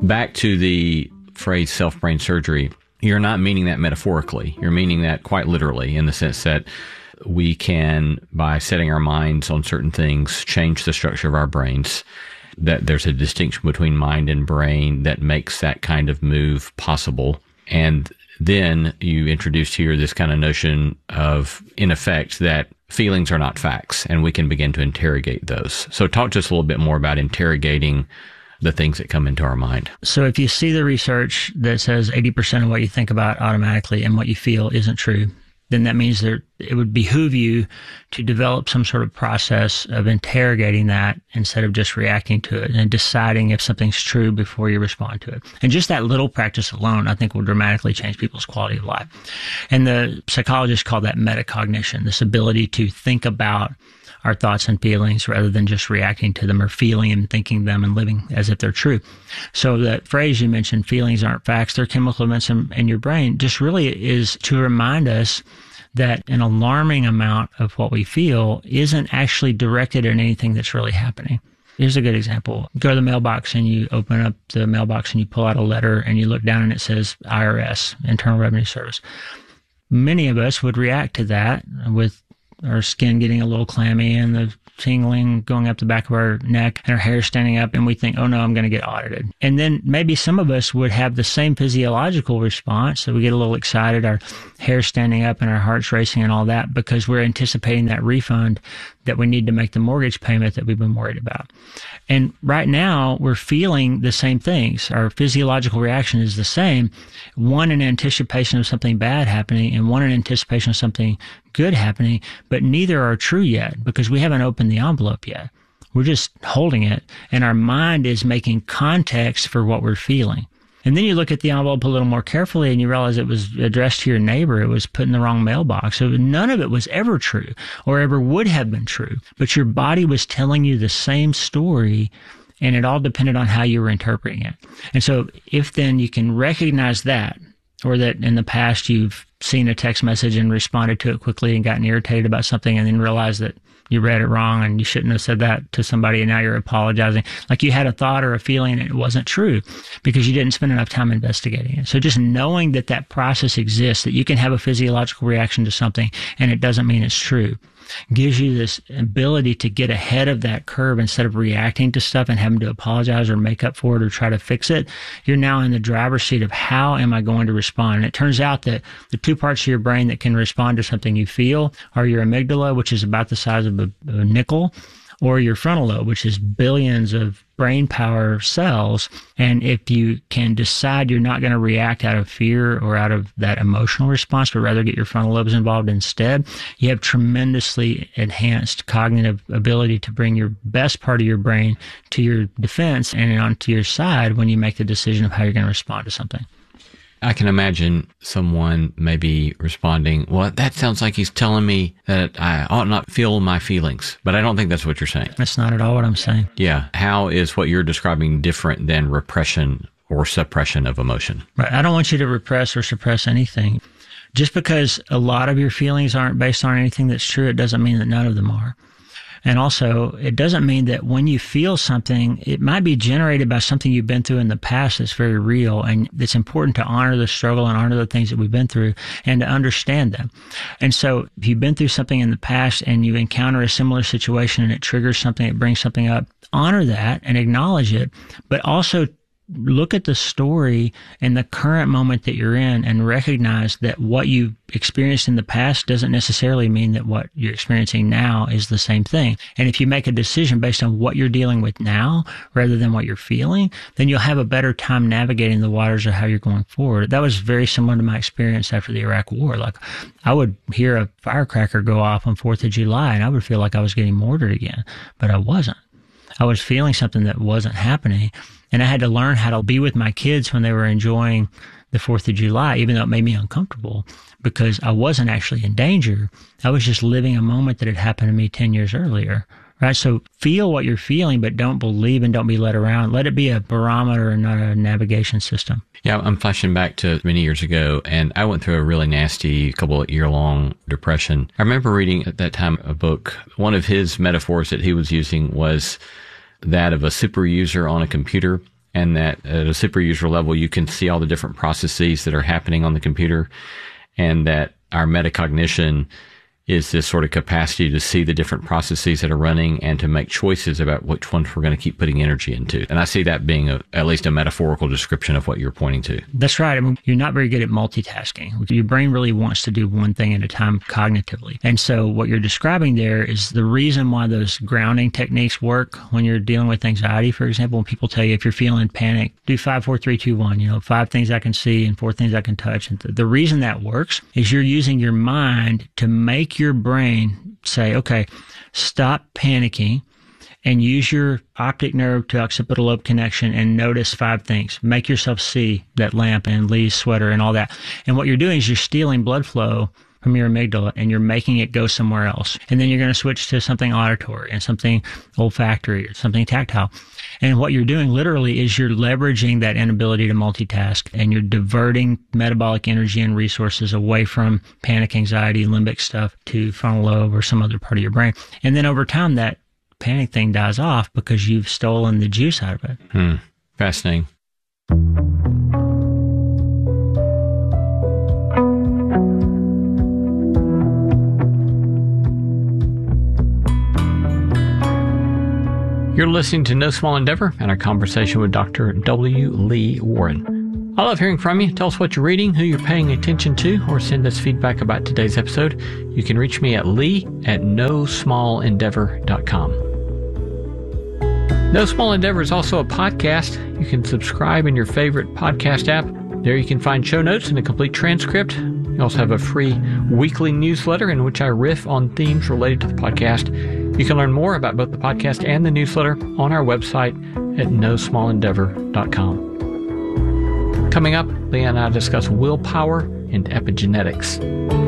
back to the phrase self-brain surgery, you're not meaning that metaphorically. You're meaning that quite literally, in the sense that we can, by setting our minds on certain things, change the structure of our brains. That there's a distinction between mind and brain that makes that kind of move possible. And then you introduced here this kind of notion of, in effect, that feelings are not facts, and we can begin to interrogate those. So talk to us a little bit more about interrogating the things that come into our mind. So if you see the research that says 80% of what you think about automatically and what you feel isn't true, then that means that it would behoove you to develop some sort of process of interrogating that instead of just reacting to it and deciding if something's true before you respond to it. And just that little practice alone, I think, will dramatically change people's quality of life. And the psychologists call that metacognition, this ability to think about our thoughts and feelings rather than just reacting to them or feeling and thinking them and living as if they're true. So that phrase you mentioned, feelings aren't facts, they're chemical events in your brain, just really is to remind us that an alarming amount of what we feel isn't actually directed at anything that's really happening. Here's a good example. Go to the mailbox and you open up the mailbox and you pull out a letter and you look down and it says IRS, Internal Revenue Service. Many of us would react to that with our skin getting a little clammy and the tingling going up the back of our neck and our hair standing up, and we think, oh no, I'm going to get audited. And then maybe some of us would have the same physiological response. So we get a little excited, our hair standing up and our heart's racing and all that because we're anticipating that refund that we need to make the mortgage payment that we've been worried about. And right now we're feeling the same things. Our physiological reaction is the same. One in anticipation of something bad happening and one in anticipation of something good happening, but neither are true yet because we haven't opened the envelope yet. We're just holding it, and our mind is making context for what we're feeling. And then you look at the envelope a little more carefully and you realize it was addressed to your neighbor. It was put in the wrong mailbox. So none of it was ever true or ever would have been true. But your body was telling you the same story, and it all depended on how you were interpreting it. And so if then you can recognize that, or that in the past you've seen a text message and responded to it quickly and gotten irritated about something and then realized that you read it wrong and you shouldn't have said that to somebody and now you're apologizing. Like you had a thought or a feeling and it wasn't true because you didn't spend enough time investigating it. So just knowing that that process exists, that you can have a physiological reaction to something and it doesn't mean it's true, gives you this ability to get ahead of that curve instead of reacting to stuff and having to apologize or make up for it or try to fix it. You're now in the driver's seat of how am I going to respond? And it turns out that the two parts of your brain that can respond to something you feel are your amygdala, which is about the size of a nickel, or your frontal lobe, which is billions of brain power cells. And if you can decide you're not going to react out of fear or out of that emotional response, but rather get your frontal lobes involved instead, you have tremendously enhanced cognitive ability to bring your best part of your brain to your defense and onto your side when you make the decision of how you're going to respond to something. I can imagine someone maybe responding, well, that sounds like he's telling me that I ought not feel my feelings, but I don't think that's what you're saying. That's not at all what I'm saying. Yeah. How is what you're describing different than repression or suppression of emotion? Right. I don't want you to repress or suppress anything. Just because a lot of your feelings aren't based on anything that's true, it doesn't mean that none of them are. And also, it doesn't mean that when you feel something, it might be generated by something you've been through in the past that's very real. And it's important to honor the struggle and honor the things that we've been through and to understand them. And so if you've been through something in the past and you encounter a similar situation and it triggers something, it brings something up, honor that and acknowledge it, but also look at the story and the current moment that you're in and recognize that what you experienced in the past doesn't necessarily mean that what you're experiencing now is the same thing. And if you make a decision based on what you're dealing with now rather than what you're feeling, then you'll have a better time navigating the waters of how you're going forward. That was very similar to my experience after the Iraq War. Like I would hear a firecracker go off on 4th of July and I would feel like I was getting mortared again, but I wasn't. I was feeling something that wasn't happening. And I had to learn how to be with my kids when they were enjoying the 4th of July, even though it made me uncomfortable because I wasn't actually in danger. I was just living a moment that had happened to me 10 years earlier, right? So feel what you're feeling, but don't believe and don't be led around. Let it be a barometer and not a navigation system. Yeah, I'm flashing back to many years ago, and I went through a really nasty couple of year-long depression. I remember reading at that time a book. One of his metaphors that he was using was that of a super user on a computer. and that at a super user level, you can see all the different processes that are happening on the computer, and that our metacognition is this sort of capacity to see the different processes that are running and to make choices about which ones we're going to keep putting energy into. And I see that being at least a metaphorical description of what you're pointing to. That's right. I mean, you're not very good at multitasking. Your brain really wants to do one thing at a time cognitively. And so what you're describing there is the reason why those grounding techniques work when you're dealing with anxiety, for example. When people tell you if you're feeling panic, do 5, 4, 3, 2, 1, 5 things I can see and 4 things I can touch. And the reason that works is you're using your mind to make your brain say, okay, stop panicking and use your optic nerve to occipital lobe connection and notice 5 things. Make yourself see that lamp and Lee's sweater and all that. And what you're doing is you're stealing blood flow from your amygdala and you're making it go somewhere else. And then you're going to switch to something auditory and something olfactory or something tactile. And what you're doing literally is you're leveraging that inability to multitask, and you're diverting metabolic energy and resources away from panic, anxiety, limbic stuff to frontal lobe or some other part of your brain. And then over time, that panic thing dies off because you've stolen the juice out of it. Fascinating. You're listening to No Small Endeavor and our conversation with Dr. W. Lee Warren. I love hearing from you. Tell us what you're reading, who you're paying attention to, or send us feedback about today's episode. You can reach me at lee@nosmallendeavor.com. No Small Endeavor is also a podcast. You can subscribe in your favorite podcast app. There you can find show notes and a complete transcript. You also have a free weekly newsletter in which I riff on themes related to the podcast. You can learn more about both the podcast and the newsletter on our website at nosmallendeavor.com. Coming up, Leah and I discuss willpower and epigenetics.